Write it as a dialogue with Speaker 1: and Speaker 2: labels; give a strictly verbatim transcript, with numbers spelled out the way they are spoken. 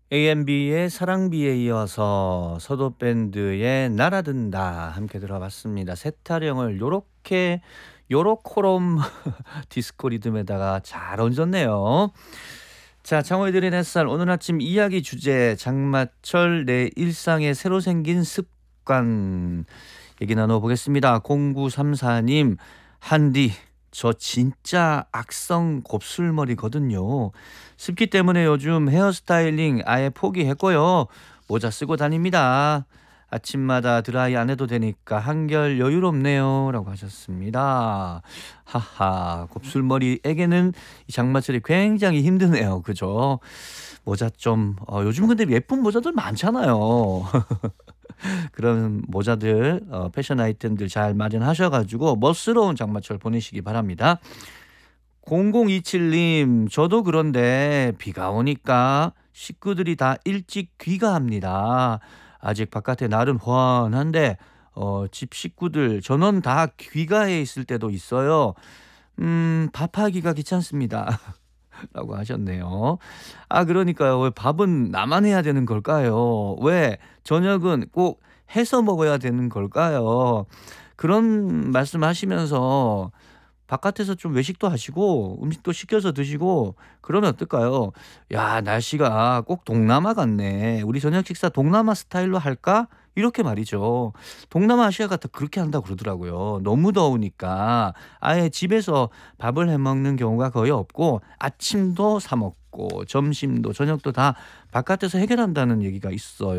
Speaker 1: 에이엠비의 사랑비에 이어서 서도 밴드의 날아든다 함께 들어봤습니다. 세타령을 요렇게 요렇코롬 디스코 리듬에다가 잘 얹었네요. 자, 창호의 드린 햇살 오늘 아침 이야기 주제 장마철 내 일상에 새로 생긴 습관 얘기 나눠보겠습니다. 공구삼사님, 한디 저 진짜 악성 곱슬머리거든요. 습기 때문에 요즘 헤어스타일링 아예 포기했고요. 모자 쓰고 다닙니다. 아침마다 드라이 안 해도 되니까 한결 여유롭네요. 라고 하셨습니다. 하하, 곱슬머리에게는 이 장마철이 굉장히 힘드네요. 그죠? 모자 좀, 어, 요즘 근데 예쁜 모자들 많잖아요. 그런 모자들, 어, 패션 아이템들 잘 마련하셔가지고 멋스러운 장마철 보내시기 바랍니다. 공공이칠님, 저도 그런데 비가 오니까 식구들이 다 일찍 귀가합니다. 아직 바깥에 날은 환한데 어, 집 식구들 전원 다 귀가해 있을 때도 있어요. 음, 밥하기가 귀찮습니다. 라고 하셨네요. 아, 그러니까요. 왜 밥은 나만 해야 되는 걸까요? 왜 저녁은 꼭 해서 먹어야 되는 걸까요? 그런 말씀하시면서 바깥에서 좀 외식도 하시고 음식도 시켜서 드시고 그러면 어떨까요? 야, 날씨가 꼭 동남아 같네. 우리 저녁 식사 동남아 스타일로 할까? 이렇게 말이죠. 동남아 아시아가 다 그렇게 한다고 그러더라고요. 너무 더우니까 아예 집에서 밥을 해 먹는 경우가 거의 없고 아침도 사 먹고 점심도 저녁도 다 바깥에서 해결한다는 얘기가 있어요.